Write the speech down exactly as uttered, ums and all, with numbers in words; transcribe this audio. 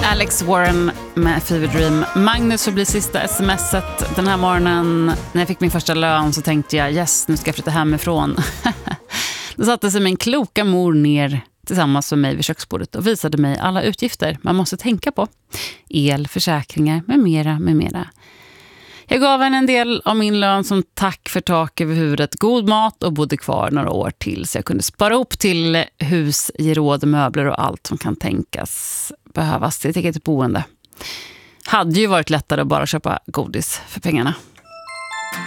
Alex Warren med Fever Dream. Magnus, så blir sista smset den här morgonen. När jag fick min första lön så tänkte jag, yes, nu ska jag flytta hemifrån. Då satte sig min kloka mor ner tillsammans med mig vid köksbordet och visade mig alla utgifter man måste tänka på. El, försäkringar, med mera, med mera. Jag gav henne en del av min lön som tack för tak över huvudet, god mat och bodde kvar några år till så jag kunde spara upp till hus, geråd, möbler och allt som kan tänkas behövas till ett eget boende. Hade ju varit lättare att bara köpa godis för pengarna.